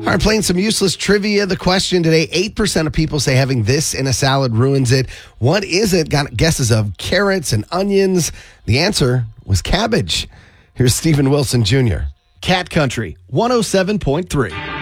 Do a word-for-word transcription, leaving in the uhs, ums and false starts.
All right, playing some useless trivia. The question today, eight percent of people say having this in a salad ruins it. What is it? Got guesses of carrots and onions. The answer was cabbage. Here's Stephen Wilson Junior Cat Country, one oh seven point three.